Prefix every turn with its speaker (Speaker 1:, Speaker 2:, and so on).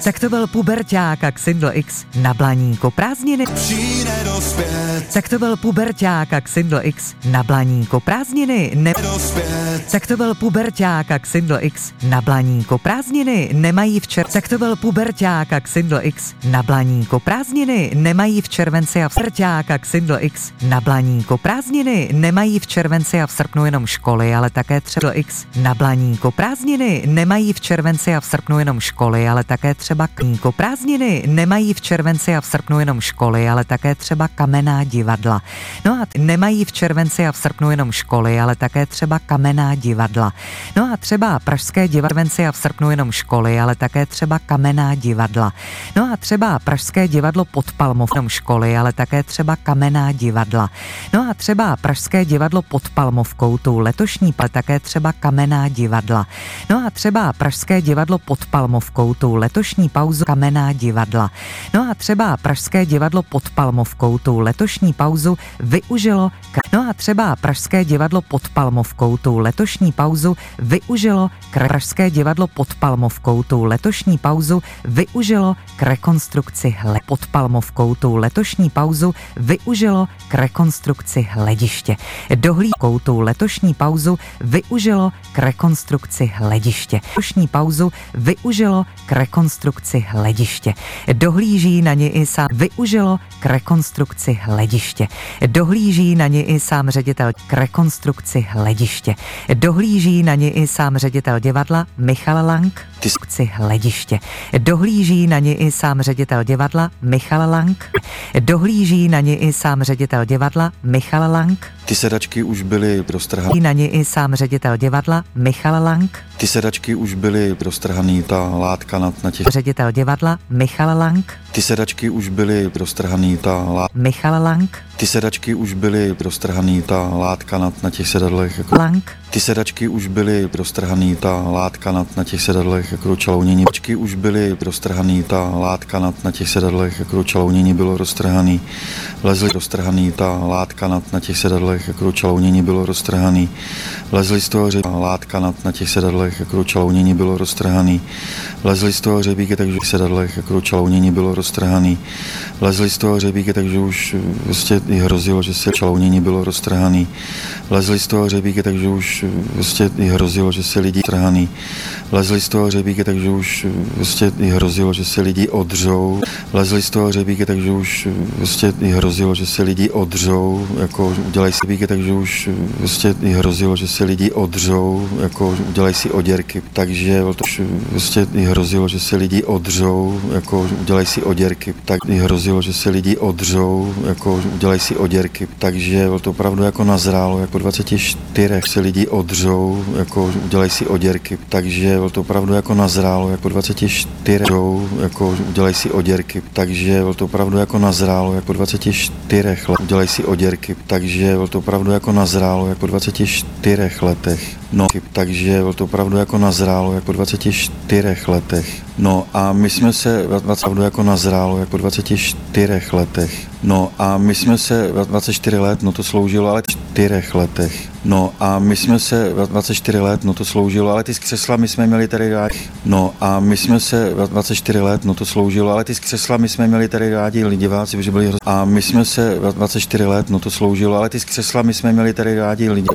Speaker 1: Tak to byl puberťák a Xindl X na Blaníku. Prázdniny. Tak to byl puberťák a Xindl X na Blaníku. Prázdniny. Tak to byl puberťák a Xindl X na Blaníku. Prázdniny nemají v červenci. Tak to byl puberťák a Xindl X na Blaníku. Prázdniny nemají v červenci a v srťák a Xindl X na Blaníku. Prázdniny nemají v červenci a v srpnu jenom školy, ale také třeba X na Blaníku. Prázdniny nemají v červenci a v srpnu jenom školy, ale také třeba kníko. Prázdniny nemají v červenci a v srpnu jenom školy, ale také třeba kamenná divadla. No a nemají v červenci a v srpnu jenom školy, ale také třeba kamenná divadla. No a třeba pražské divadvenci a v srpnu jenom školy, ale také třeba kamenná divadla. No a třeba pražské divadlo pod Palmovkou školy, ale také třeba kamenná divadla. No a třeba pražské divadlo pod Palmovkou, tu letošní, ale také třeba kamenná divadla. No a třeba pražské divadlo pod Palmovkou, tu letošní pauzu kamenná divadla. No a třeba pražské divadlo pod Palmovkou, tu letošní pauzu využilo. No a třeba pražské divadlo pod Palmovkou, tu letošní pauzu využilo. Pražské divadlo pod Palmovkou, tu letošní pauzu využilo k rekonstrukci pod Palmovkou, tu letošní pauzu využilo k rekonstrukci hlediště. Dohlídkou tu letošní pauzu využilo k rekonstrukci hlediště. Letošní pauzu využilo k rekonstrukci hlediště. Dohlíží na ně i sám využilo k rekonstrukci hlediště. Dohlíží na ně i sám ředitel k rekonstrukci hlediště. Dohlíží na ně i sám ředitel divadla Michal Lang k hlediště. Dohlíží na ně i sám ředitel divadla Michal Lang. Dohlíží na ně i sám ředitel divadla Michal Lang.
Speaker 2: Ty sedačky už byly roztrhané.
Speaker 1: Na ně i sám ředitel divadla Michal Lang.
Speaker 2: Ty sedačky už byly roztrhaný, ta látka na těch.
Speaker 1: Ředitel divadla Michal Lang.
Speaker 2: Ty sedačky už byly roztrhaný, ta látka.
Speaker 1: Michal Lang.
Speaker 2: Ty sedačky už byly roztrhaný, ta látka na těch sedadlech. Jako...
Speaker 1: Lang.
Speaker 2: Ty sedačky už byly roztrhaný, ta látka na těch sedadlech jako čalounění. Sedačky už byly roztrhaný, ta látka na těch sedadlech jako čalounění bylo roztrhaný. Lezli roztrhaný, ta látka na těch sedadlech jako čalounění bylo roztrhaný. Lezli z toho látka na těch sedadlech jako čalounění bylo roztrhaný. Lezli z toho hřebíky, takže v sedadlech jako čalounění bylo roztrhaný. Lezli z toho hřebíky, takže už vlastně hrozilo, že se čalounění bylo roztrhaný. Lezli z toho hřebíky, takže už vlastně hrozilo, že se lidi trhaný. Lezli z toho hřebíky, takže už vlastně hrozilo, že se lidi odřou. Lezli z toho hřebíky, takže už vlastně hrozilo, že se lidi odřou, jako udělají si hřebíky, takže už vlastně hrozilo, že se lidi odřou, jako udělají si oděrky. Takže to vlastně hrozilo, že se lidi odřou, jako udělají si oděrky. Tak hrozilo, že se lidi odřou, jako udělají si oděrky. Takže to opravdu jako nazrálo, jako 24 se lidi odřou, jako udělají si oděrky. Takže to opravdu jako nazrálo, jako 24 jako udělají si oděrky. Takže to opravdu jako nazrálo, jako 24 let udělají si oděrky. Takže to opravdu jako nazrálo, jako 24 letech. No, takže to opravdu jako nazrálo, jako 24 letech. No a my jsme se opravdu jako nazrálo, jako 24 letech. No a my jsme se 24 let, no to sloužilo, ale 4 letech. No a my jsme se 24 let, no to sloužilo, ale ty z křesla my jsme měli tady rádi. No a my jsme se 24 let, no to sloužilo, ale ty z křesla my jsme měli tady rádi diváci, protože byli a my jsme se 24 let, no to sloužilo, ale ty z křesla my jsme měli tady rádi lidi.